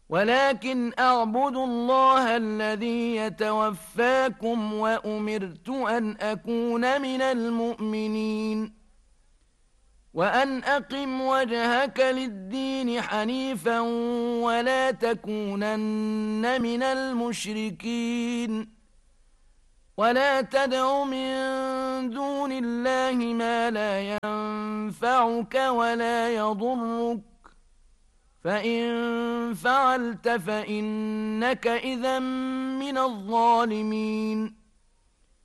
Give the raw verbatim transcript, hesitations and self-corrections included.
ولكن أعبد الله الذي يتوفاكم وأمرت أن أكون من المؤمنين وأن أقم وجهك للدين حنيفا ولا تكونن من المشركين ولا تدع من دون الله ما لا ينفعك ولا يضرك فإن فعلت فإنك إذا من الظالمين